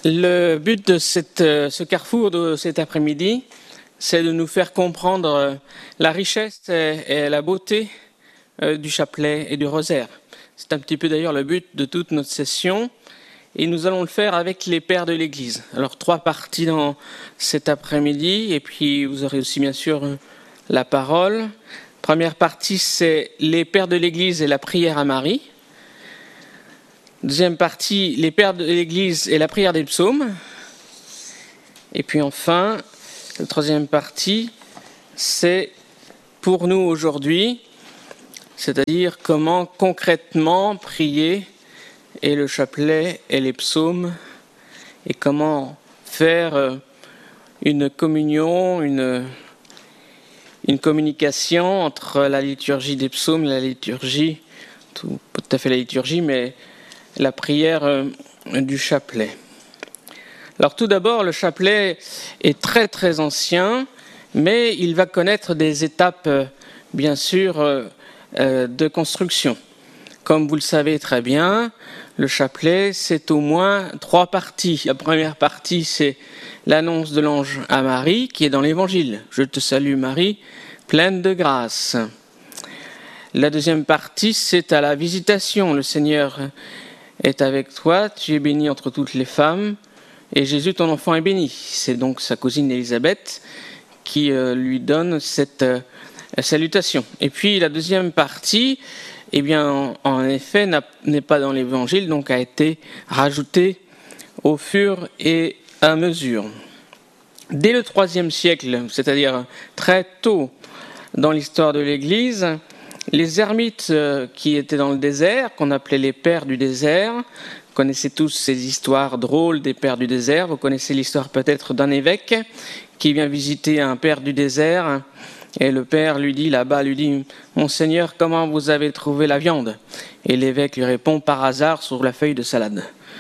Le but de ce carrefour de cet après-midi, c'est de nous faire comprendre la richesse et la beauté du chapelet et du rosaire. C'est un petit peu d'ailleurs le but de toute notre session et nous allons le faire avec les pères de l'Église. Alors 3 parties dans cet après-midi et puis vous aurez aussi bien sûr la parole. Première partie, c'est les pères de l'Église et la prière à Marie. Deuxième partie, les pères de l'Église et la prière des psaumes. Et puis enfin, la troisième partie, c'est pour nous aujourd'hui, c'est-à-dire comment concrètement prier et le chapelet et les psaumes et comment faire une communion, une communication entre la liturgie des psaumes et la liturgie, pas tout à fait la liturgie, mais la prière du chapelet. Alors tout d'abord, le chapelet est très très ancien, mais il va connaître des étapes, bien sûr, de construction. Comme vous le savez très bien, le chapelet, c'est au moins 3 parties. La première partie, c'est l'annonce de l'ange à Marie, qui est dans l'Évangile. « Je te salue Marie, pleine de grâce ». La deuxième partie, c'est à la visitation. Le Seigneur est avec toi, tu es bénie entre toutes les femmes, et Jésus, ton enfant, est béni. C'est donc sa cousine Élisabeth qui lui donne cette salutation. Et puis la deuxième partie, eh bien, en effet, n'est pas dans l'Évangile, donc a été rajoutée au fur et à mesure. Dès le IIIe siècle, c'est-à-dire très tôt dans l'histoire de l'Église, les ermites qui étaient dans le désert, qu'on appelait les pères du désert, vous connaissez tous ces histoires drôles des pères du désert, vous connaissez l'histoire peut-être d'un évêque qui vient visiter un père du désert, et le père lui dit, « Monseigneur, comment vous avez trouvé la viande ?» Et l'évêque lui répond, « Par hasard, sur la feuille de salade. »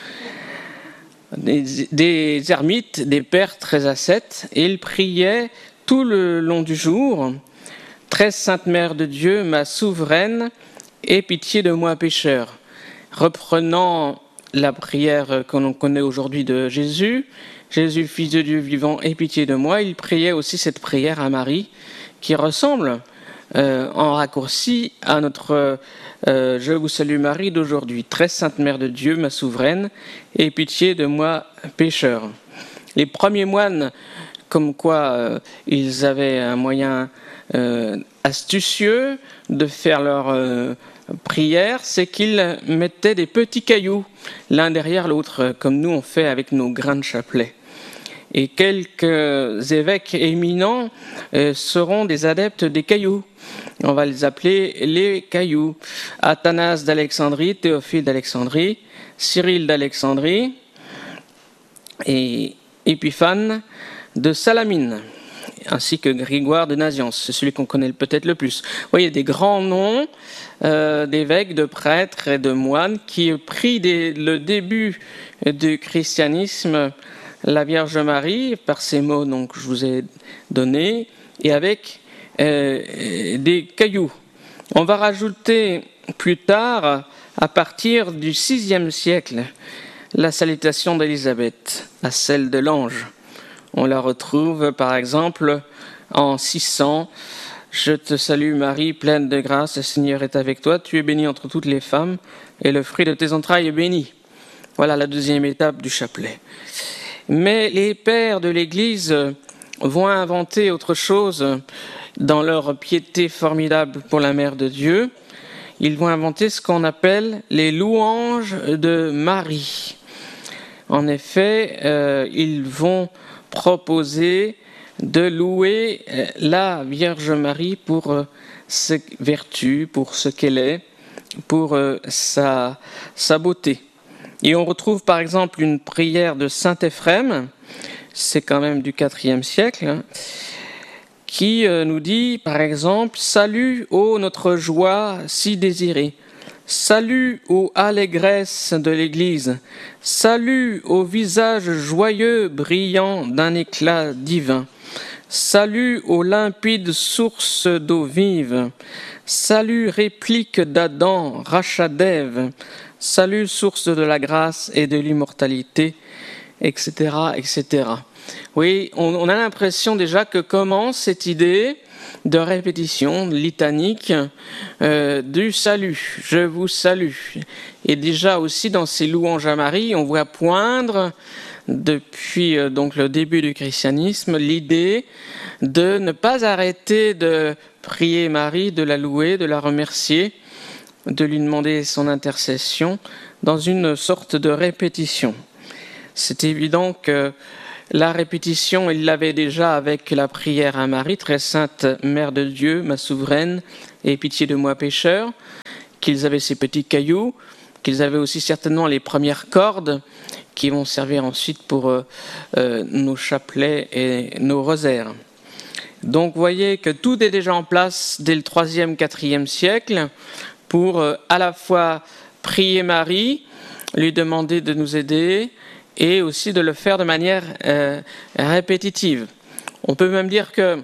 Des ermites, des pères très ascètes, et ils priaient tout le long du jour, « Très sainte Mère de Dieu, ma souveraine, aie pitié de moi pécheur. » Reprenant la prière que l'on connaît aujourd'hui de Jésus, « Jésus, Fils de Dieu vivant, aie pitié de moi », il priait aussi cette prière à Marie, qui ressemble en raccourci à notre Je vous salue Marie d'aujourd'hui. Très sainte Mère de Dieu, ma souveraine, aie pitié de moi pécheur. Les premiers moines, comme quoi ils avaient un moyen astucieux de faire leur prière, c'est qu'ils mettaient des petits cailloux l'un derrière l'autre, comme nous on fait avec nos grains de chapelet. Et quelques évêques éminents seront des adeptes des cailloux. On va les appeler les cailloux. Athanase d'Alexandrie, Théophile d'Alexandrie, Cyril d'Alexandrie et Épiphane de Salamine, ainsi que Grégoire de Nazianze. C'est celui qu'on connaît peut-être le plus. Vous voyez, des grands noms d'évêques, de prêtres et de moines qui prient le début du christianisme, la Vierge Marie, par ces mots donc, que je vous ai donnés, et avec des cailloux. On va rajouter plus tard, à partir du VIe siècle, la salutation d'Élisabeth, à celle de l'ange. On la retrouve par exemple en 600. « Je te salue Marie, pleine de grâce, le Seigneur est avec toi, tu es bénie entre toutes les femmes, et le fruit de tes entrailles est béni. » Voilà la deuxième étape du chapelet. Mais les pères de l'Église vont inventer autre chose dans leur piété formidable pour la Mère de Dieu. Ils vont inventer ce qu'on appelle les louanges de Marie. En effet, ils vont proposer de louer la Vierge Marie pour ses vertus, pour ce qu'elle est, pour sa beauté. Et on retrouve par exemple une prière de saint Éphrem, c'est quand même du IVe siècle, qui nous dit par exemple « Salut, ô notre joie si désirée ». Salut aux allégresses de l'Église, salut au visage joyeux brillant d'un éclat divin, salut aux limpides sources d'eau vive, salut réplique d'Adam, rachat d'Ève, salut source de la grâce et de l'immortalité, etc., etc. Oui, on a l'impression déjà que commence cette idée de répétition litanique du salut. Je vous salue. Et déjà aussi dans ces louanges à Marie, on voit poindre depuis donc le début du christianisme l'idée de ne pas arrêter de prier Marie, de la louer, de la remercier, de lui demander son intercession dans une sorte de répétition. C'est évident que la répétition, il l'avait déjà avec la prière à Marie, très sainte Mère de Dieu, ma souveraine, aie pitié de moi pécheur, qu'ils avaient ces petits cailloux, qu'ils avaient aussi certainement les premières cordes qui vont servir ensuite pour nos chapelets et nos rosaires. Donc vous voyez que tout est déjà en place dès le 3e, 4e siècle pour à la fois prier Marie, lui demander de nous aider, et aussi de le faire de manière répétitive. On peut même dire que,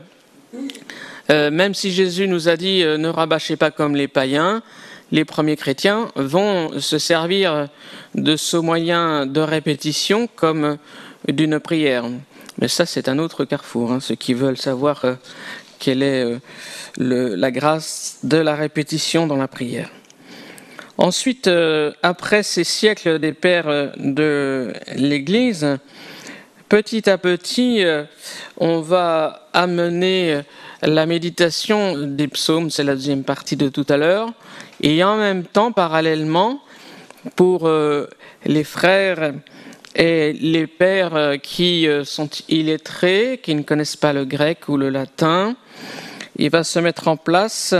même si Jésus nous a dit « ne rabâchez pas comme les païens », les premiers chrétiens vont se servir de ce moyen de répétition comme d'une prière. Mais ça, c'est un autre carrefour, ceux qui veulent savoir quelle est la grâce de la répétition dans la prière. Ensuite, après ces siècles des pères de l'Église, petit à petit, on va amener la méditation des psaumes, c'est la deuxième partie de tout à l'heure, et en même temps, parallèlement, pour les frères et les pères qui sont illettrés, qui ne connaissent pas le grec ou le latin, il va se mettre en place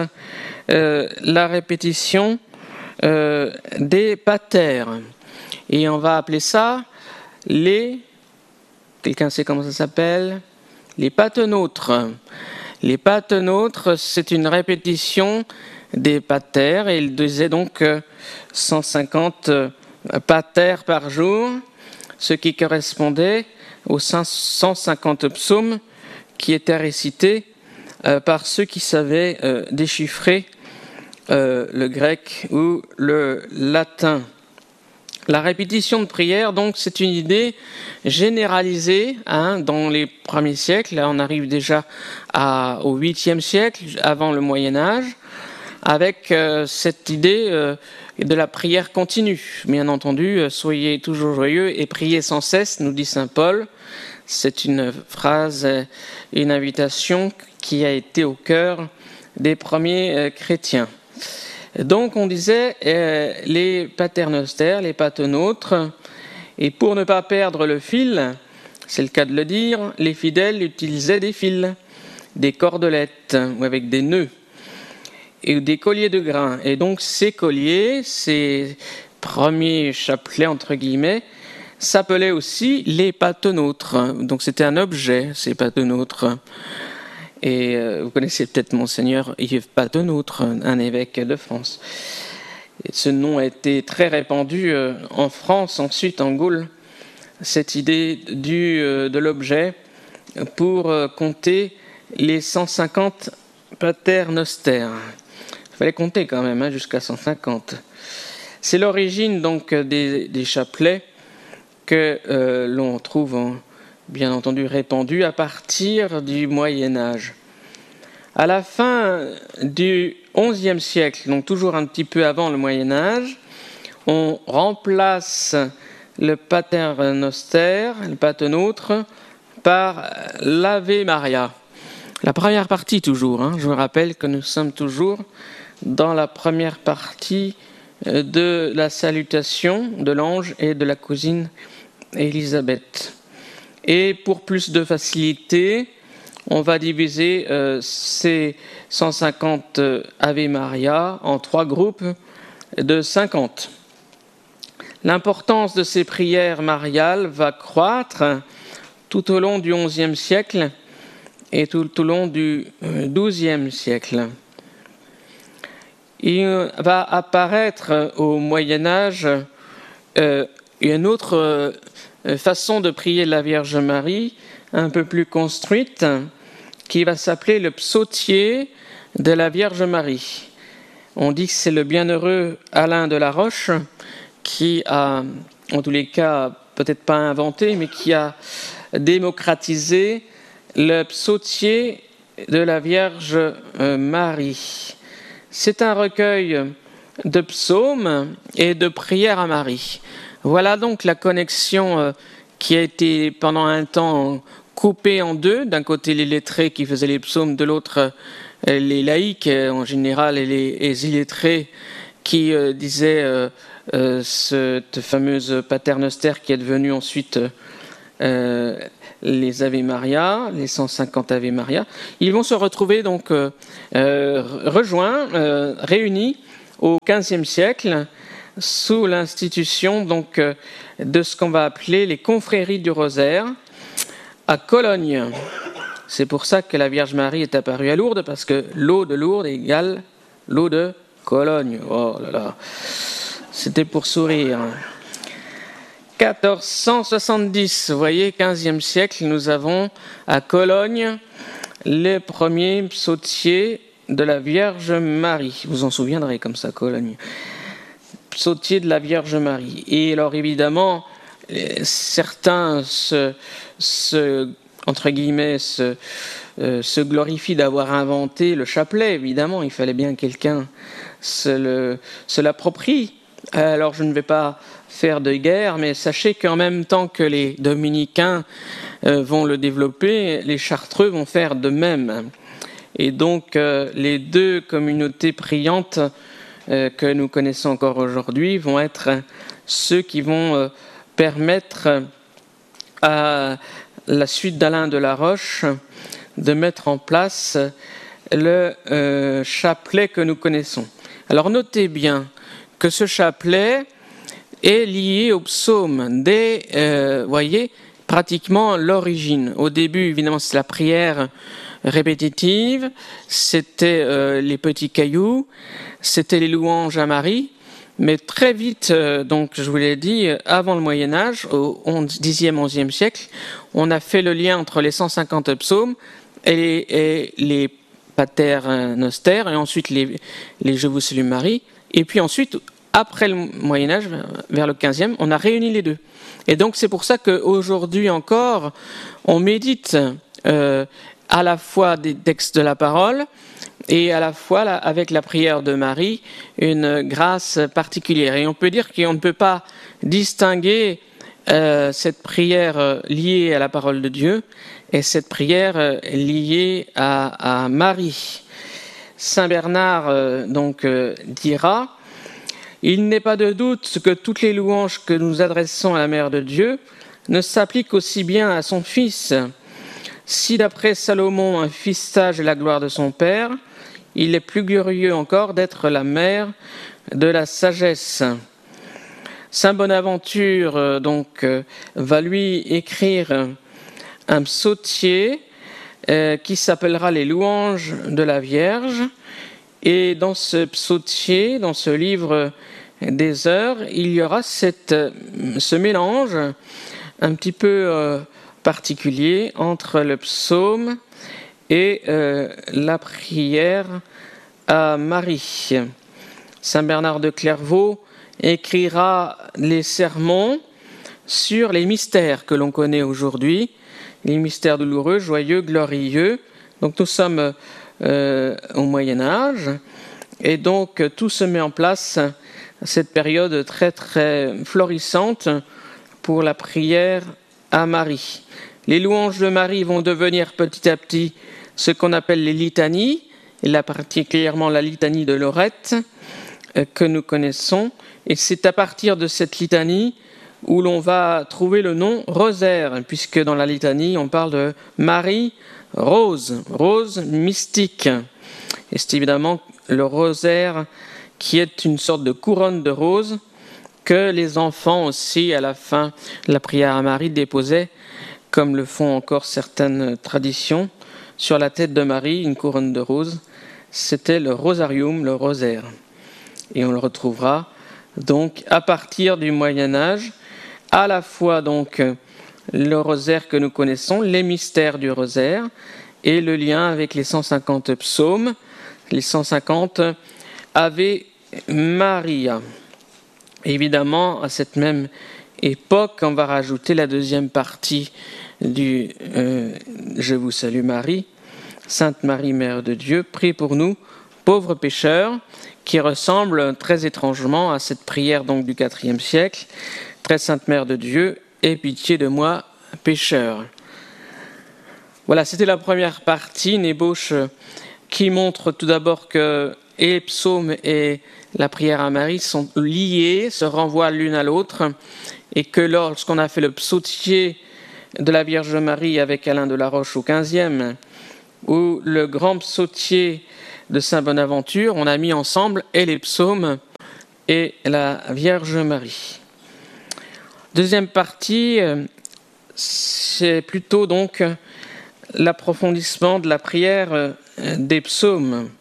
la répétition des patères. Et on va appeler ça quelqu'un sait comment ça s'appelle? Les patenôtres. Les patenôtres, c'est une répétition des patères, et il disait donc 150 patères par jour, ce qui correspondait aux 150 psaumes qui étaient récités par ceux qui savaient déchiffrer le grec ou le latin. La répétition de prière, donc, c'est une idée généralisée dans les premiers siècles. Là, on arrive déjà au 8e siècle, avant le Moyen-Âge, avec cette idée de la prière continue. Bien entendu, soyez toujours joyeux et priez sans cesse, nous dit saint Paul. C'est une phrase, une invitation qui a été au cœur des premiers chrétiens. Donc on disait les paternosters, les patenôtres, et pour ne pas perdre le fil, c'est le cas de le dire, les fidèles utilisaient des fils, des cordelettes ou avec des nœuds et des colliers de grains. Et donc ces colliers, ces premiers chapelets entre guillemets, s'appelaient aussi les patenôtres. Donc c'était un objet, ces patenôtres. Et vous connaissez peut-être Monseigneur Yves Patenôtre, un évêque de France. Et ce nom a été très répandu en France, ensuite en Gaule, cette idée de l'objet pour compter les 150 paternosters. Il fallait compter quand même jusqu'à 150. C'est l'origine donc des chapelets que l'on trouve bien entendu répandu à partir du Moyen-Âge. À la fin du XIe siècle, donc toujours un petit peu avant le Moyen-Âge, on remplace le paternoster, le patenôtre, par l'Ave Maria. La première partie toujours, je vous rappelle que nous sommes toujours dans la première partie de la salutation de l'ange et de la cousine Élisabeth. Et pour plus de facilité, on va diviser ces 150 Ave Maria en 3 groupes de 50. L'importance de ces prières mariales va croître tout au long du XIe siècle et tout au long du XIIe siècle. Il va apparaître au Moyen-Âge une autre façon de prier la Vierge Marie, un peu plus construite, qui va s'appeler le psautier de la Vierge Marie. On dit que c'est le bienheureux Alain de la Roche qui a, en tous les cas, peut-être pas inventé, mais qui a démocratisé le psautier de la Vierge Marie. C'est un recueil de psaumes et de prières à Marie. Voilà donc la connexion qui a été pendant un temps coupée en deux. D'un côté les lettrés qui faisaient les psaumes, de l'autre les laïcs en général et les illettrés qui disaient cette fameuse paternoster qui est devenue ensuite les Ave Maria, les 150 Ave Maria. Ils vont se retrouver donc rejoints, réunis au XVe siècle sous l'institution donc de ce qu'on va appeler les confréries du Rosaire à Cologne. C'est pour ça que la Vierge Marie est apparue à Lourdes, parce que l'eau de Lourdes égale l'eau de Cologne. Oh là là, c'était pour sourire. 1470, vous voyez, 15e siècle, nous avons à Cologne les premiers psautiers de la Vierge Marie. Vous en souviendrez comme ça, Cologne. Psautier de la Vierge Marie. Et alors évidemment, certains entre guillemets, se glorifient d'avoir inventé le chapelet. Évidemment, il fallait bien que quelqu'un se l'approprie. Alors je ne vais pas faire de guerre, mais sachez qu'en même temps que les dominicains vont le développer, les chartreux vont faire de même. Et donc les deux communautés priantes que nous connaissons encore aujourd'hui vont être ceux qui vont permettre à la suite d'Alain de la Roche de mettre en place le chapelet que nous connaissons. Alors notez bien que ce chapelet est lié au psaume dès, voyez, pratiquement l'origine. Au début, évidemment, c'est la prière répétitive, c'était les petits cailloux, c'était les louanges à Marie, mais très vite, donc je vous l'ai dit, avant le Moyen-Âge, au 10e, 11e siècle, on a fait le lien entre les 150 psaumes et les paternoster, et ensuite les Je vous salue Marie, et puis ensuite, après le Moyen-Âge, vers le 15e, on a réuni les deux. Et donc c'est pour ça qu'aujourd'hui encore, on médite à la fois des textes de la parole et à la fois avec la prière de Marie, une grâce particulière. Et on peut dire qu'on ne peut pas distinguer cette prière liée à la parole de Dieu et cette prière liée à Marie. Saint Bernard dira: il n'est pas de doute que toutes les louanges que nous adressons à la Mère de Dieu ne s'appliquent aussi bien à son Fils. Si d'après Salomon un fils sage est la gloire de son Père, il est plus glorieux encore d'être la mère de la sagesse. Saint Bonaventure va lui écrire un psautier qui s'appellera les louanges de la Vierge. Et dans ce psautier, dans ce livre des heures, il y aura ce mélange un petit peu particulier entre le psaume et la prière à Marie. Saint Bernard de Clairvaux écrira les sermons sur les mystères que l'on connaît aujourd'hui, les mystères douloureux, joyeux, glorieux. Donc nous sommes au Moyen-Âge, et donc tout se met en place, cette période très très florissante pour la prière à Marie. Les louanges de Marie vont devenir petit à petit ce qu'on appelle les litanies, et là particulièrement la litanie de Lorette que nous connaissons, et c'est à partir de cette litanie où l'on va trouver le nom rosaire, puisque dans la litanie on parle de Marie rose, rose mystique. Et c'est évidemment le rosaire qui est une sorte de couronne de roses que les enfants aussi, à la fin de la prière à Marie, déposaient, comme le font encore certaines traditions, sur la tête de Marie, une couronne de roses. C'était le rosarium, le rosaire. Et on le retrouvera donc à partir du Moyen-Âge, à la fois donc le rosaire que nous connaissons, les mystères du rosaire, et le lien avec les 150 psaumes, les 150 Ave Maria. Évidemment, à cette même époque, on va rajouter la deuxième partie du Je vous salue Marie. Sainte Marie, Mère de Dieu, prie pour nous, pauvres pécheurs, qui ressemble très étrangement à cette prière donc du IVe siècle. Très Sainte Mère de Dieu, aie pitié de moi, pécheur. Voilà, c'était la première partie, une ébauche qui montre tout d'abord que et les psaumes et la prière à Marie sont liés, se renvoient l'une à l'autre, et que lorsqu'on a fait le psautier de la Vierge Marie avec Alain de la Roche au XVe, ou le grand psautier de Saint Bonaventure, on a mis ensemble et les psaumes et la Vierge Marie. Deuxième partie, c'est plutôt donc l'approfondissement de la prière des psaumes.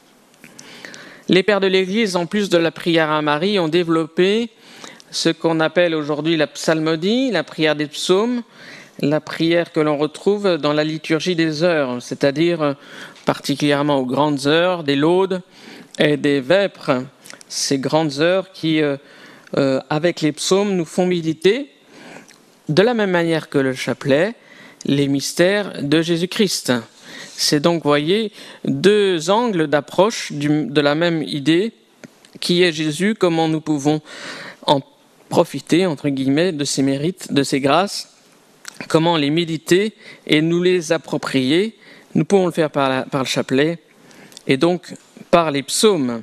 Les pères de l'Église, en plus de la prière à Marie, ont développé ce qu'on appelle aujourd'hui la psalmodie, la prière des psaumes, la prière que l'on retrouve dans la liturgie des heures, c'est-à-dire particulièrement aux grandes heures des laudes et des vêpres, ces grandes heures qui, avec les psaumes, nous font méditer, de la même manière que le chapelet, les mystères de Jésus-Christ. C'est donc, voyez, deux angles d'approche de la même idée, qui est Jésus, comment nous pouvons en profiter, entre guillemets, de ses mérites, de ses grâces, comment les méditer et nous les approprier. Nous pouvons le faire par le chapelet et donc par les psaumes.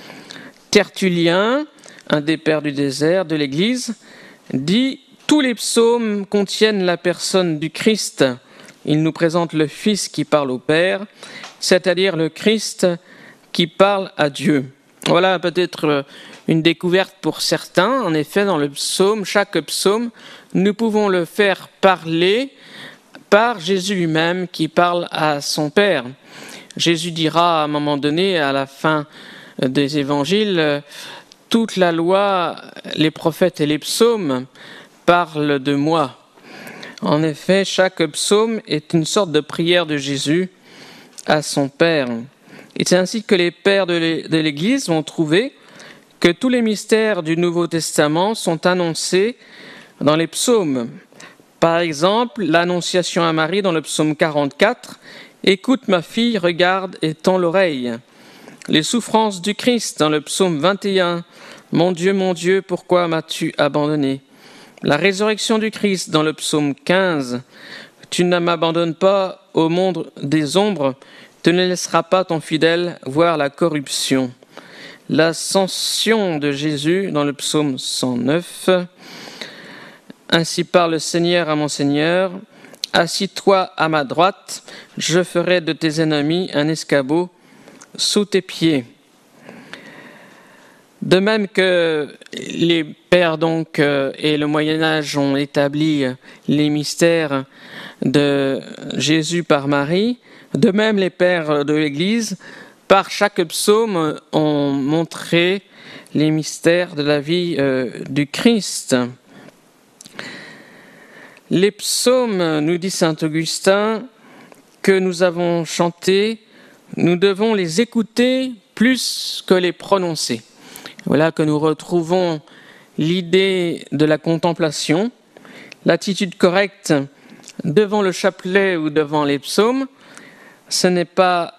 Tertullien, un des pères du désert de l'Église, dit « Tous les psaumes contiennent la personne du Christ. Il nous présente le Fils qui parle au Père, c'est-à-dire le Christ qui parle à Dieu. » Voilà peut-être une découverte pour certains. En effet, dans le psaume, chaque psaume, nous pouvons le faire parler par Jésus lui-même qui parle à son Père. Jésus dira à un moment donné, à la fin des évangiles, « Toute la loi, les prophètes et les psaumes parlent de moi. » En effet, chaque psaume est une sorte de prière de Jésus à son Père. Et c'est ainsi que les pères de l'Église vont trouver que tous les mystères du Nouveau Testament sont annoncés dans les psaumes. Par exemple, l'annonciation à Marie dans le psaume 44, « Écoute ma fille, regarde et tends l'oreille ». Les souffrances du Christ dans le psaume 21, « Mon Dieu, pourquoi m'as-tu abandonné ?» La résurrection du Christ dans le psaume 15, « Tu ne m'abandonnes pas au monde des ombres, tu ne laisseras pas ton fidèle voir la corruption. » L'ascension de Jésus dans le psaume 109, « Ainsi parle le Seigneur à mon Seigneur, assis-toi à ma droite, je ferai de tes ennemis un escabeau sous tes pieds. » De même que les pères donc et le Moyen-Âge ont établi les mystères de Jésus par Marie, de même les pères de l'Église, par chaque psaume, ont montré les mystères de la vie du Christ. Les psaumes, nous dit saint Augustin, que nous avons chantés, nous devons les écouter plus que les prononcer. Voilà que nous retrouvons l'idée de la contemplation, l'attitude correcte devant le chapelet ou devant les psaumes. Ce n'est pas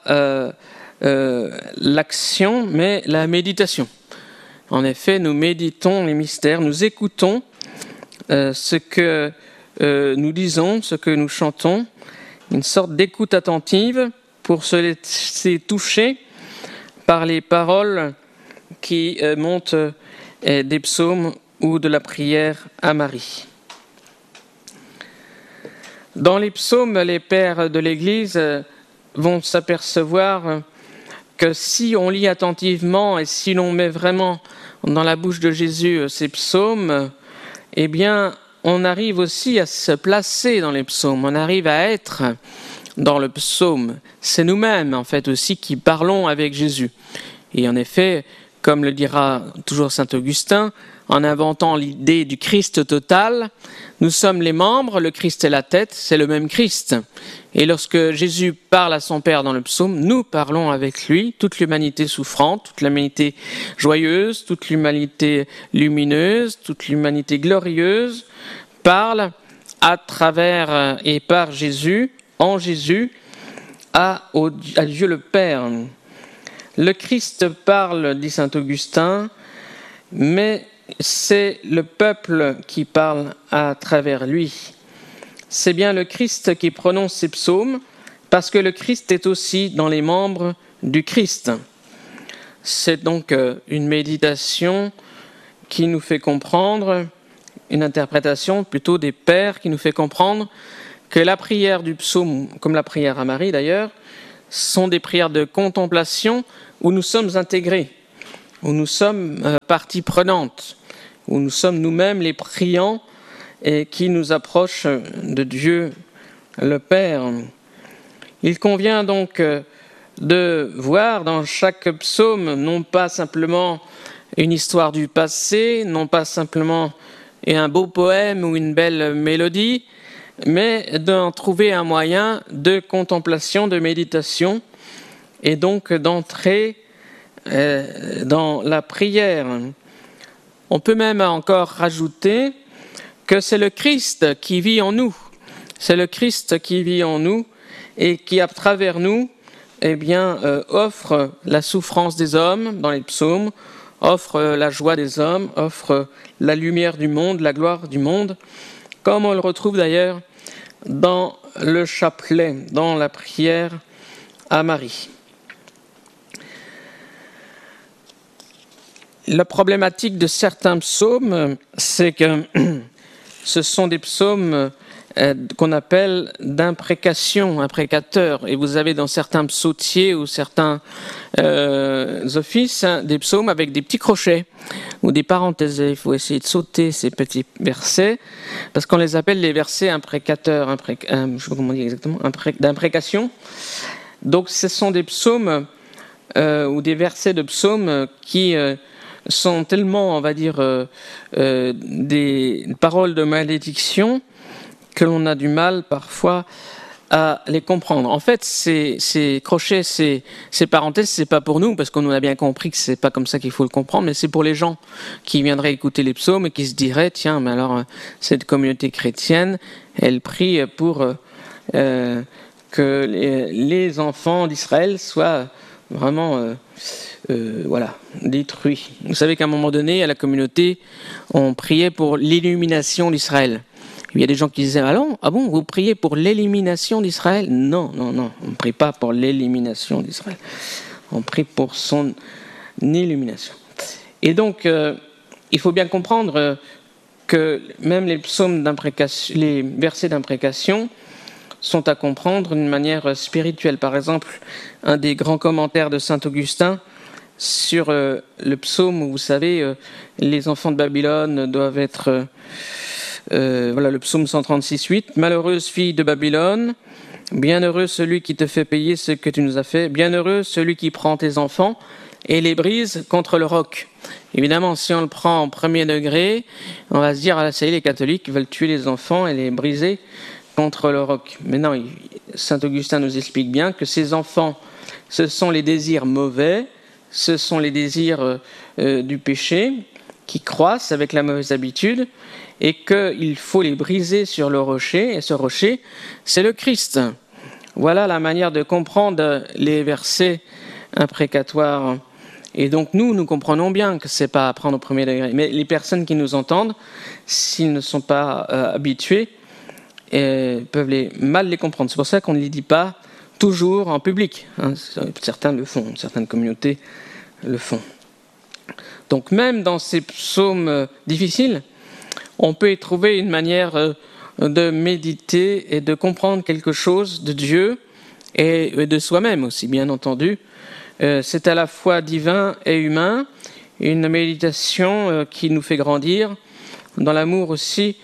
l'action, mais la méditation. En effet, nous méditons les mystères, nous écoutons ce que nous disons, ce que nous chantons, une sorte d'écoute attentive pour se laisser toucher par les paroles qui montent des psaumes ou de la prière à Marie. Dans les psaumes, les pères de l'Église vont s'apercevoir que si on lit attentivement et si l'on met vraiment dans la bouche de Jésus ces psaumes, eh bien, on arrive aussi à se placer dans les psaumes, on arrive à être dans le psaume. C'est nous-mêmes, en fait, aussi qui parlons avec Jésus. Et en effet, comme le dira toujours saint Augustin, en inventant l'idée du Christ total. Nous sommes les membres, le Christ est la tête, c'est le même Christ. Et lorsque Jésus parle à son Père dans le psaume, nous parlons avec lui, toute l'humanité souffrante, toute l'humanité joyeuse, toute l'humanité lumineuse, toute l'humanité glorieuse, parle à travers et par Jésus, en Jésus, à Dieu le Père. Le Christ parle, dit saint Augustin, mais c'est le peuple qui parle à travers lui. C'est bien le Christ qui prononce ces psaumes, parce que le Christ est aussi dans les membres du Christ. C'est donc une méditation qui nous fait comprendre, une interprétation plutôt des pères qui nous fait comprendre que la prière du psaume, comme la prière à Marie d'ailleurs, sont des prières de contemplation où nous sommes intégrés, où nous sommes partie prenante, où nous sommes nous-mêmes les priants et qui nous approchent de Dieu le Père. Il convient donc de voir dans chaque psaume non pas simplement une histoire du passé, non pas simplement un beau poème ou une belle mélodie, mais d'en trouver un moyen de contemplation, de méditation, et donc d'entrer dans la prière. On peut même encore rajouter que c'est le Christ qui vit en nous. C'est le Christ qui vit en nous et qui, à travers nous, offre la souffrance des hommes dans les psaumes, offre la joie des hommes, offre la lumière du monde, la gloire du monde, comme on le retrouve d'ailleurs dans le chapelet, dans la prière à Marie. La problématique de certains psaumes, c'est que ce sont des psaumes qu'on appelle d'imprécation, imprécateurs. Et vous avez dans certains psautiers ou certains offices des psaumes avec des petits crochets ou des parenthèses. Il faut essayer de sauter ces petits versets parce qu'on les appelle les versets imprécateurs, je ne sais pas comment on dit exactement, d'imprécation. Donc ce sont des psaumes ou des versets de psaumes qui sont tellement, on va dire, des paroles de malédiction que l'on a du mal parfois à les comprendre. En fait, ces crochets, ces parenthèses, c'est pas pour nous, parce qu'on a bien compris que c'est pas comme ça qu'il faut le comprendre, mais c'est pour les gens qui viendraient écouter les psaumes et qui se diraient, tiens, mais alors cette communauté chrétienne, elle prie pour que les enfants d'Israël soient vraiment détruits. Vous savez qu'à un moment donné, à la communauté, on priait pour l'illumination d'Israël. Il y a des gens qui disaient, ah bon, vous priez pour l'élimination d'Israël ? Non, on ne prie pas pour l'élimination d'Israël. On prie pour son illumination. Et donc, il faut bien comprendre que même les psaumes d'imprécation, les versets d'imprécation sont à comprendre d'une manière spirituelle. Par exemple, un des grands commentaires de saint Augustin sur le psaume où, vous savez, les enfants de Babylone doivent être... le psaume 136:8. Malheureuse fille de Babylone, bienheureux celui qui te fait payer ce que tu nous as fait, bienheureux celui qui prend tes enfants et les brise contre le roc. Évidemment, si on le prend en premier degré, on va se dire, ça y est, les catholiques veulent tuer les enfants et les briser contre le roc. Mais non, saint Augustin nous explique bien que ces enfants, ce sont les désirs mauvais, ce sont les désirs du péché qui croissent avec la mauvaise habitude, et qu'il faut les briser sur le rocher, et ce rocher, c'est le Christ. Voilà la manière de comprendre les versets imprécatoires. Et donc nous comprenons bien que ce n'est pas à prendre au premier degré. Mais les personnes qui nous entendent, s'ils ne sont pas habitués, peuvent mal les comprendre. C'est pour ça qu'on ne les dit pas toujours en public. Certains le font, certaines communautés le font. Donc même dans ces psaumes difficiles, on peut y trouver une manière de méditer et de comprendre quelque chose de Dieu et de soi-même aussi, bien entendu. C'est à la fois divin et humain, une méditation qui nous fait grandir dans l'amour aussi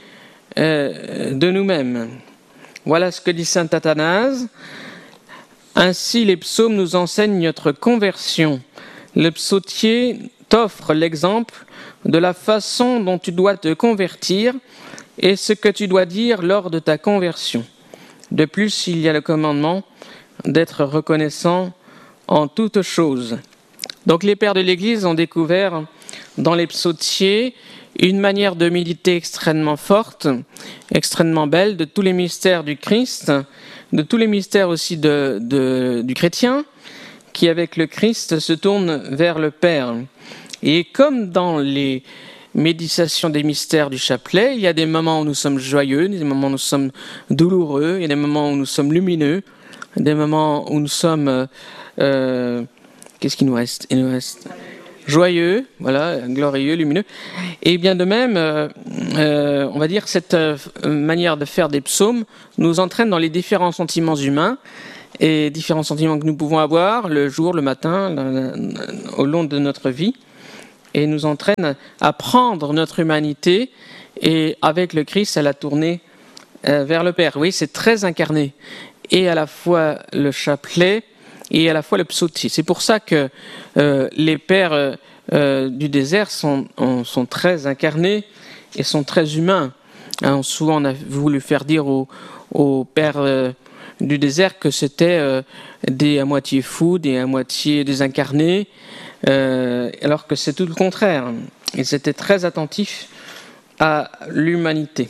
de nous-mêmes. Voilà ce que dit saint Athanase. Ainsi, les psaumes nous enseignent notre conversion. Le psautier t'offre l'exemple de la façon dont tu dois te convertir et ce que tu dois dire lors de ta conversion. De plus, il y a le commandement d'être reconnaissant en toutes choses. Donc les pères de l'Église ont découvert dans les psautiers une manière de méditer extrêmement forte, extrêmement belle, de tous les mystères du Christ, de tous les mystères aussi du chrétien, qui avec le Christ se tourne vers le Père. Et comme dans les méditations des mystères du chapelet, il y a des moments où nous sommes joyeux, des moments où nous sommes douloureux, il y a des moments où nous sommes lumineux, des moments où nous sommes... qu'est-ce qu'il nous reste ? Il nous reste joyeux, voilà, glorieux, lumineux. Et bien de même, on va dire, cette manière de faire des psaumes nous entraîne dans les différents sentiments humains et différents sentiments que nous pouvons avoir le jour, le matin, au long de notre vie, et nous entraîne à prendre notre humanité et avec le Christ à la tourner vers le Père. Oui, c'est très incarné, et à la fois le chapelet et à la fois le psautier. C'est pour ça que les pères du désert sont très incarnés et sont très humains. Hein, souvent, on a voulu faire dire aux pères du désert que c'était des à moitié fous, des à moitié désincarnés, alors que c'est tout le contraire. Ils étaient très attentifs à l'humanité.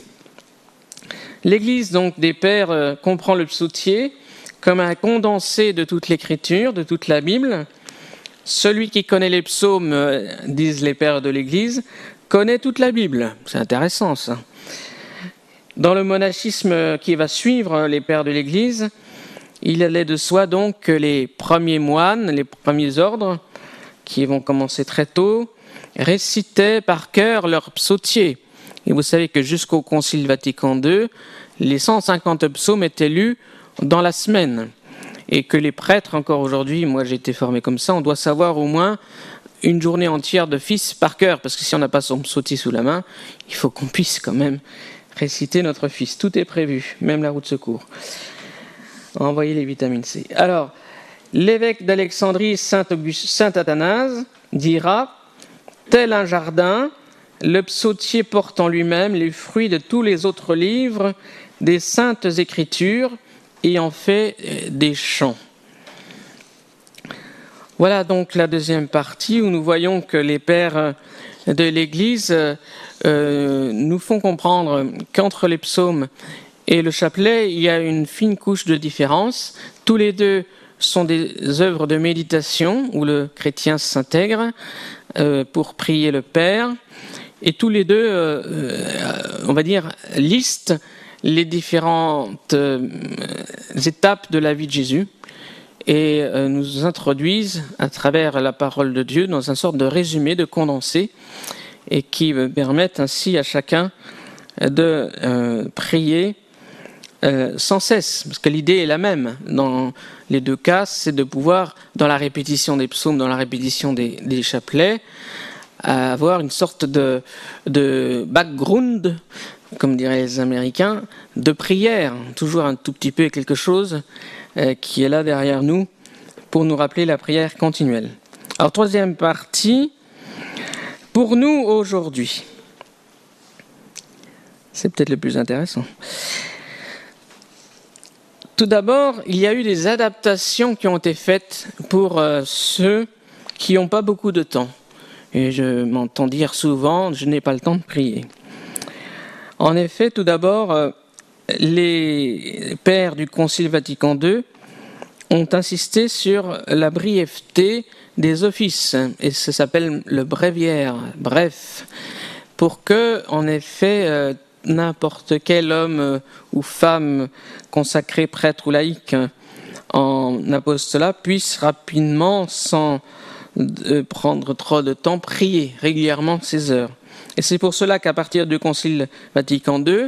L'Église donc des pères comprend le psautier comme un condensé de toute l'Écriture, de toute la Bible. Celui qui connaît les psaumes, disent les pères de l'Église, connaît toute la Bible. C'est intéressant ça. Dans le monachisme qui va suivre les pères de l'Église, il allait de soi donc que les premiers moines, les premiers ordres, qui vont commencer très tôt, récitaient par cœur leur psautier. Et vous savez que jusqu'au Concile Vatican II, les 150 psaumes étaient lus dans la semaine. Et que les prêtres, encore aujourd'hui, moi j'ai été formé comme ça, on doit savoir au moins une journée entière de fils par cœur, parce que si on n'a pas son psautier sous la main, il faut qu'on puisse quand même réciter notre fils. Tout est prévu, même la roue de secours. Envoyer les vitamines C. Alors, l'évêque d'Alexandrie, saint Athanase, dira « Tel un jardin, le psautier porte en lui-même les fruits de tous les autres livres des saintes écritures et en fait des chants. » Voilà donc la deuxième partie où nous voyons que les pères de l'Église nous font comprendre qu'entre les psaumes et le chapelet, il y a une fine couche de différence. Tous les deux sont des œuvres de méditation où le chrétien s'intègre pour prier le Père. Et tous les deux, on va dire, listent les différentes étapes de la vie de Jésus et nous introduisent à travers la parole de Dieu dans une sorte de résumé, de condensé, et qui permettent ainsi à chacun de prier sans cesse, parce que l'idée est la même dans les deux cas, c'est de pouvoir, dans la répétition des psaumes, dans la répétition des chapelets, avoir une sorte de background, comme diraient les Américains, de prière, toujours un tout petit peu quelque chose qui est là derrière nous pour nous rappeler la prière continuelle. Alors, troisième partie, pour nous aujourd'hui, c'est peut-être le plus intéressant. Tout d'abord, il y a eu des adaptations qui ont été faites pour ceux qui n'ont pas beaucoup de temps. Et je m'entends dire souvent, je n'ai pas le temps de prier. En effet, tout d'abord, les pères du Concile Vatican II ont insisté sur la brièveté des offices, et ça s'appelle le bréviaire, bref, pour que, en effet, n'importe quel homme ou femme consacré, prêtre ou laïc en apostolat puisse rapidement, sans prendre trop de temps, prier régulièrement ces heures. Et c'est pour cela qu'à partir du Concile Vatican II,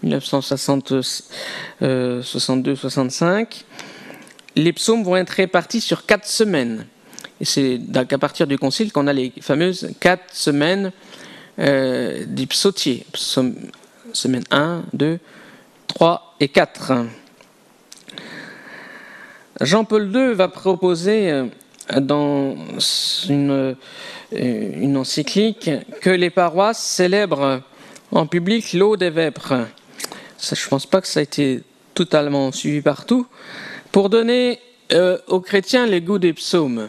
1962-65, les psaumes vont être répartis sur 4 semaines. Et c'est à partir du Concile qu'on a les fameuses 4 semaines du psautier. Semaine 1, 2, 3 et 4. Jean-Paul II va proposer dans une encyclique que les paroisses célèbrent en public l'eau des vêpres. Ça, je ne pense pas que ça a été totalement suivi partout, pour donner aux chrétiens les goûts des psaumes.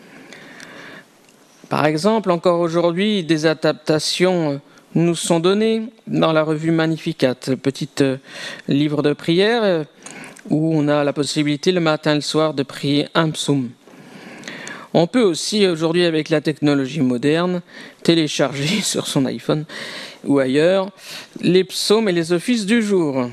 Par exemple, encore aujourd'hui, des adaptations nous sont données dans la revue Magnificat, petit livre de prière où on a la possibilité le matin et le soir de prier un psaume. On peut aussi aujourd'hui, avec la technologie moderne, télécharger sur son iPhone ou ailleurs les psaumes et les offices du jour.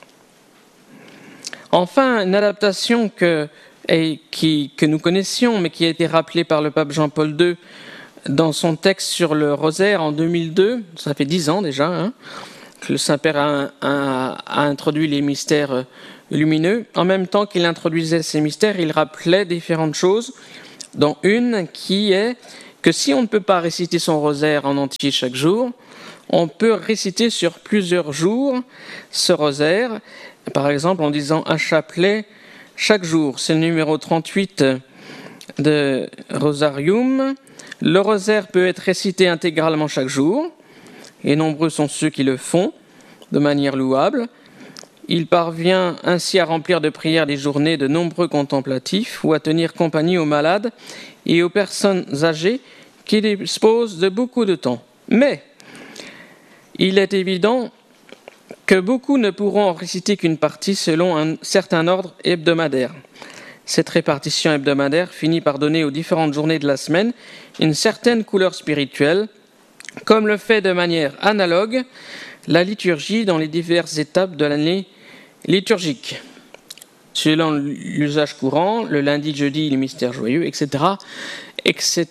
Enfin, une adaptation que nous connaissions, mais qui a été rappelée par le pape Jean-Paul II dans son texte sur le rosaire en 2002, ça fait 10 ans déjà, que le Saint-Père a introduit les mystères lumineux. En même temps qu'il introduisait ces mystères, il rappelait différentes choses, dont une qui est que si on ne peut pas réciter son rosaire en entier chaque jour, on peut réciter sur plusieurs jours ce rosaire, par exemple en disant un chapelet chaque jour. C'est le numéro 38 de Rosarium. Le rosaire peut être récité intégralement chaque jour, et nombreux sont ceux qui le font de manière louable. Il parvient ainsi à remplir de prières les journées de nombreux contemplatifs ou à tenir compagnie aux malades et aux personnes âgées qui disposent de beaucoup de temps. Mais il est évident que beaucoup ne pourront en réciter qu'une partie selon un certain ordre hebdomadaire. Cette répartition hebdomadaire finit par donner aux différentes journées de la semaine une certaine couleur spirituelle, comme le fait de manière analogue la liturgie dans les diverses étapes de l'année liturgique. Selon l'usage courant, le lundi, jeudi, les mystères joyeux, etc., etc.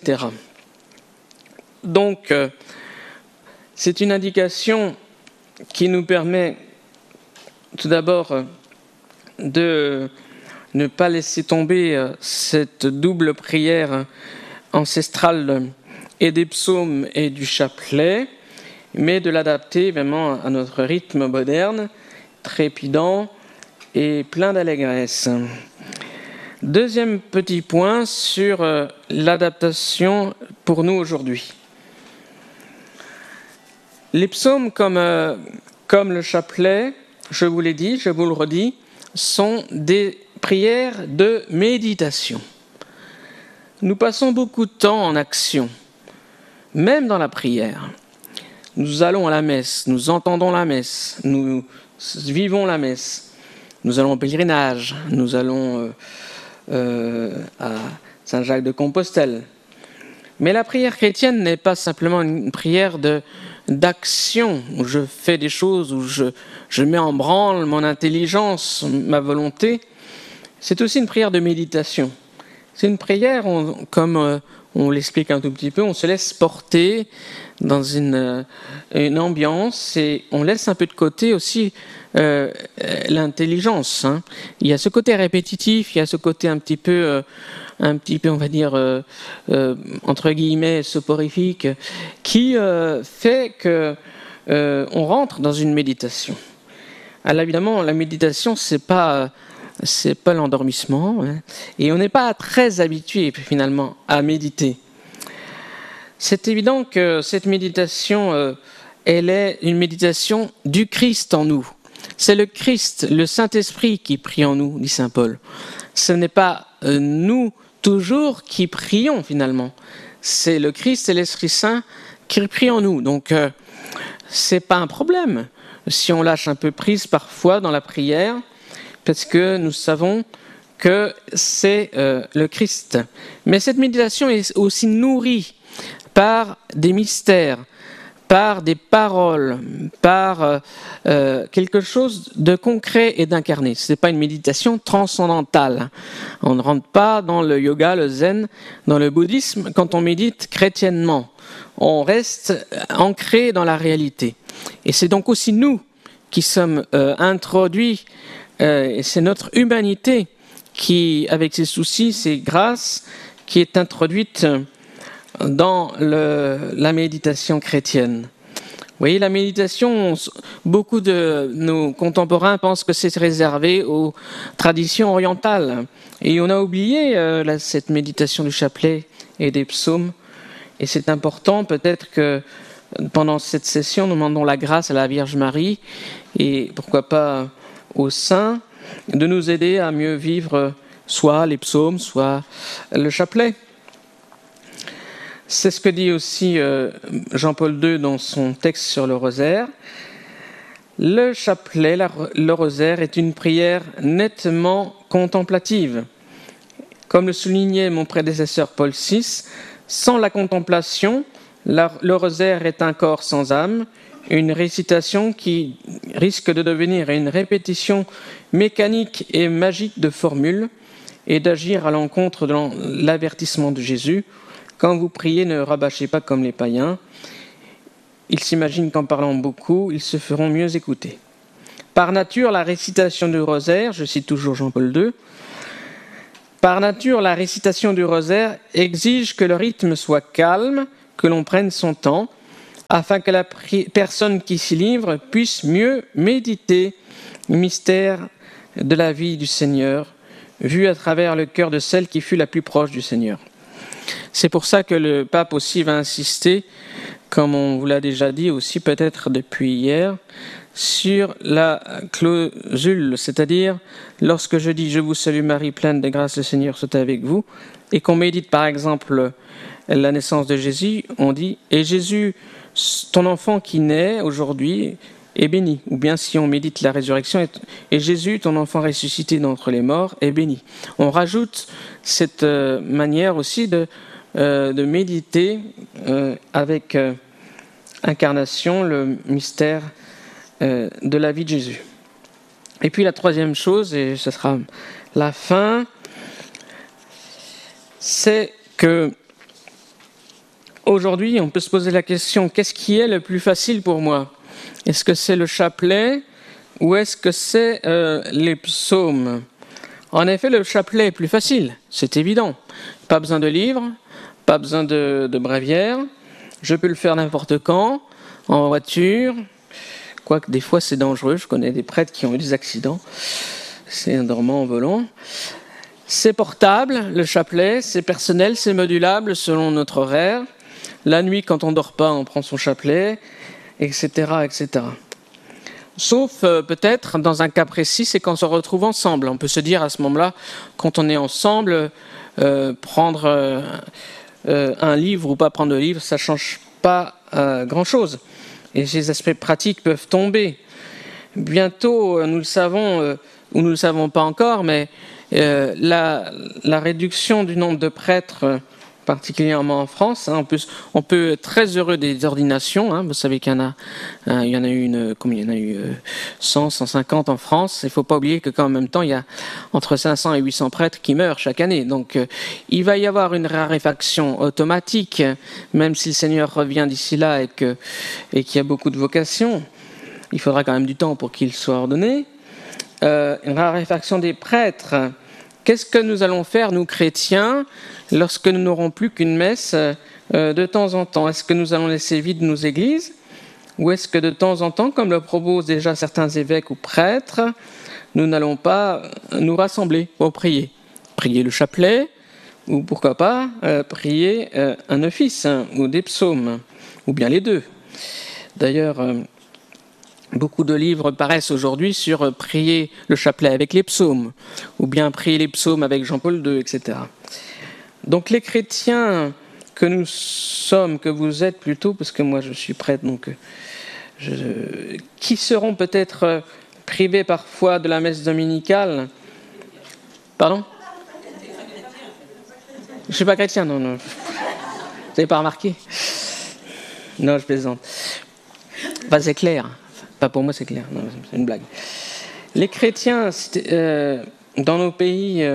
Donc, c'est une indication qui nous permet tout d'abord de ne pas laisser tomber cette double prière ancestrale et des psaumes et du chapelet, mais de l'adapter vraiment à notre rythme moderne, trépidant et plein d'allégresse. Deuxième petit point sur l'adaptation pour nous aujourd'hui. Les psaumes comme le chapelet, je vous l'ai dit, je vous le redis, sont des prières de méditation. Nous passons beaucoup de temps en action, même dans la prière. Nous allons à la messe, nous entendons la messe, nous vivons la messe, nous allons au pèlerinage, nous allons à Saint-Jacques-de-Compostelle. Mais la prière chrétienne n'est pas simplement une prière d'action, où je fais des choses, où je mets en branle mon intelligence, ma volonté. C'est aussi une prière de méditation. C'est une prière, comme on l'explique un tout petit peu, on se laisse porter dans une ambiance et on laisse un peu de côté aussi l'intelligence. Il y a ce côté répétitif, il y a ce côté un petit peu on va dire, entre guillemets, soporifique, qui fait que on rentre dans une méditation. Alors évidemment, la méditation, c'est pas l'endormissement, et on n'est pas très habitué finalement à méditer. C'est évident que cette méditation, elle est une méditation du Christ en nous. C'est le Christ, le Saint-Esprit qui prie en nous, dit saint Paul. Ce n'est pas nous toujours qui prions finalement. C'est le Christ et l'Esprit Saint qui prient en nous. Donc, c'est pas un problème si on lâche un peu prise parfois dans la prière, parce que nous savons que c'est le Christ. Mais cette méditation est aussi nourrie par des mystères, par des paroles, par quelque chose de concret et d'incarné. Ce n'est pas une méditation transcendantale. On ne rentre pas dans le yoga, le zen, dans le bouddhisme quand on médite chrétiennement. On reste ancré dans la réalité. Et c'est donc aussi nous qui sommes introduits, et c'est notre humanité qui, avec ses soucis, ses grâces, qui est introduite dans la méditation chrétienne. Vous voyez, la méditation, beaucoup de nos contemporains pensent que c'est réservé aux traditions orientales. Et on a oublié cette méditation du chapelet et des psaumes. Et c'est important, peut-être que pendant cette session, nous demandons la grâce à la Vierge Marie et pourquoi pas aux saints de nous aider à mieux vivre soit les psaumes, soit le chapelet. C'est ce que dit aussi Jean-Paul II dans son texte sur le rosaire. Le chapelet, le rosaire, est une prière nettement contemplative. Comme le soulignait mon prédécesseur Paul VI, sans la contemplation, le rosaire est un corps sans âme, une récitation qui risque de devenir une répétition mécanique et magique de formules et d'agir à l'encontre de l'avertissement de Jésus. Quand vous priez, ne rabâchez pas comme les païens. Ils s'imaginent qu'en parlant beaucoup, ils se feront mieux écouter. Par nature, la récitation du rosaire, je cite toujours Jean-Paul II, par nature, la récitation du rosaire exige que le rythme soit calme, que l'on prenne son temps, afin que la personne qui s'y livre puisse mieux méditer le mystère de la vie du Seigneur, vu à travers le cœur de celle qui fut la plus proche du Seigneur. C'est pour ça que le pape aussi va insister, comme on vous l'a déjà dit aussi peut-être depuis hier, sur la clausule, c'est-à-dire lorsque je dis « Je vous salue Marie, pleine de grâce, le Seigneur soit avec vous » et qu'on médite par exemple la naissance de Jésus, on dit « Et Jésus, ton enfant qui naît aujourd'hui est béni » ou bien si on médite la résurrection « Et Jésus, ton enfant ressuscité d'entre les morts est béni ». On rajoute cette manière aussi de méditer avec incarnation le mystère de la vie de Jésus. Et puis la troisième chose, et ce sera la fin, c'est que aujourd'hui on peut se poser la question, qu'est-ce qui est le plus facile pour moi? Est-ce que c'est le chapelet ou est-ce que c'est les psaumes? En effet, le chapelet est plus facile, c'est évident. Pas besoin de livre, pas besoin de bréviaire, je peux le faire n'importe quand, en voiture, quoique des fois c'est dangereux, je connais des prêtres qui ont eu des accidents, c'est en dormant en volant. C'est portable, le chapelet, c'est personnel, c'est modulable selon notre horaire. La nuit, quand on ne dort pas, on prend son chapelet, etc., etc. Sauf peut-être dans un cas précis, c'est quand on se retrouve ensemble. On peut se dire à ce moment-là, quand on est ensemble, prendre un livre ou pas prendre de livre, ça ne change pas grand-chose. Et ces aspects pratiques peuvent tomber. Bientôt, nous le savons, ou nous ne le savons pas encore, mais la réduction du nombre de prêtres, particulièrement en France, hein, on peut être très heureux des ordinations. Hein, vous savez qu'il y en a eu combien il y en a eu 100, 150 en France. Il ne faut pas oublier que qu'en même temps, il y a entre 500 et 800 prêtres qui meurent chaque année. Donc, il va y avoir une raréfaction automatique, même si le Seigneur revient d'ici là et qu'il y a beaucoup de vocations. Il faudra quand même du temps pour qu'il soit ordonné. Une raréfaction des prêtres. Qu'est-ce que nous allons faire, nous chrétiens, lorsque nous n'aurons plus qu'une messe de temps en temps? Est-ce que nous allons laisser vides nos églises? Ou est-ce que de temps en temps, comme le proposent déjà certains évêques ou prêtres, nous n'allons pas nous rassembler pour prier? Prier le chapelet, ou pourquoi pas prier un office ou des psaumes, ou bien les deux. D'ailleurs, beaucoup de livres paraissent aujourd'hui sur prier le chapelet avec les psaumes, ou bien prier les psaumes avec Jean-Paul II, etc. Donc les chrétiens que nous sommes, que vous êtes plutôt, parce que moi je suis prêtre, donc qui seront peut-être privés parfois de la messe dominicale. Pardon? Je ne suis pas chrétien, non. Vous n'avez pas remarqué? Non, je plaisante. Enfin, c'est clair. Pas pour moi, c'est clair. Non, c'est une blague. Les chrétiens, dans nos pays,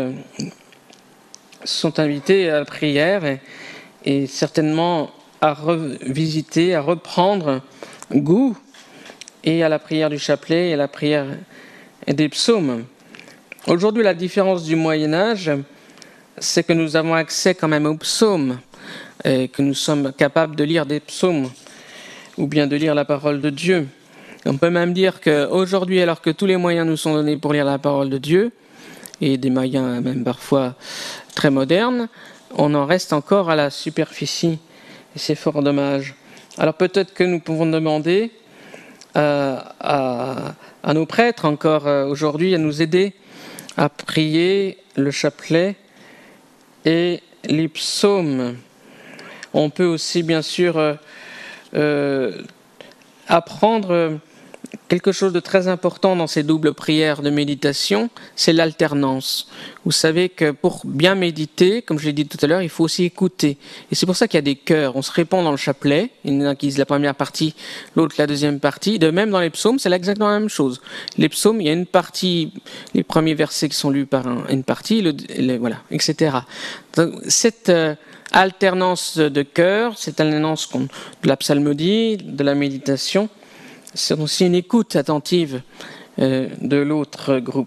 sont invités à la prière et certainement à revisiter, à reprendre goût et à la prière du chapelet et à la prière des psaumes. Aujourd'hui, la différence du Moyen-Âge, c'est que nous avons accès quand même aux psaumes et que nous sommes capables de lire des psaumes. ou bien de lire la parole de Dieu. On peut même dire qu'aujourd'hui, alors que tous les moyens nous sont donnés pour lire la parole de Dieu, et des moyens même parfois très modernes, on en reste encore à la superficie, et c'est fort dommage. Alors peut-être que nous pouvons demander à nos prêtres encore aujourd'hui à nous aider à prier le chapelet et les psaumes. On peut aussi bien sûr apprendre quelque chose de très important dans ces doubles prières de méditation, c'est l'alternance. Vous savez que pour bien méditer, comme je l'ai dit tout à l'heure, il faut aussi écouter. Et c'est pour ça qu'il y a des chœurs. On se répond dans le chapelet. Il y en a qui disent la première partie, l'autre la deuxième partie. De même dans les psaumes, c'est exactement la même chose. Les psaumes, il y a une partie, les premiers versets qui sont lus par une partie, voilà, etc. Donc, cette alternance de chœurs, cette alternance de la psalmodie, de la méditation, c'est aussi une écoute attentive de l'autre groupe.